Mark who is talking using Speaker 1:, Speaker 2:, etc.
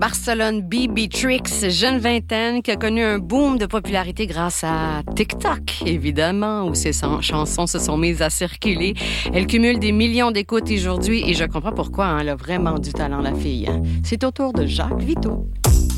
Speaker 1: Barcelone, BB Tricks, jeune vingtaine qui a connu un boom de popularité grâce à TikTok, évidemment, où ses chansons se sont mises à circuler. Elle cumule des millions d'écoutes aujourd'hui et je comprends pourquoi. Elle a vraiment du talent, la fille. C'est au tour de Jacques Vito.